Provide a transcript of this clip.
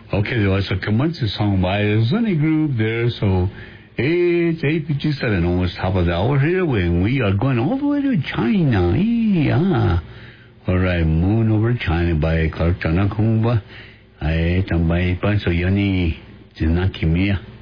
Okay, there was a Comanche song by Sunny Group there, so it's 8:57, almost top of the hour here, when we are going all the way to China. Yeah. All right, Moon Over China by Clark Chanakungba. Ay, tambay pa, so yan ni Jinakimiya.